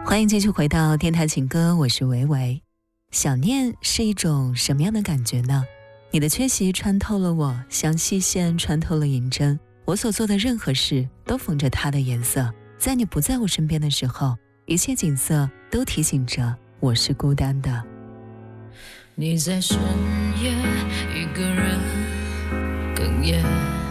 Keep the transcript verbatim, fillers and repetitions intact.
欢迎继续回到电台情歌，我是维维。想念是一种什么样的感觉呢？你的缺席穿透了我，像细线穿透了银针，我所做的任何事都缝着它的颜色。在你不在我身边的时候，一切景色都提醒着我是孤单的。 你在深夜一个人哽咽，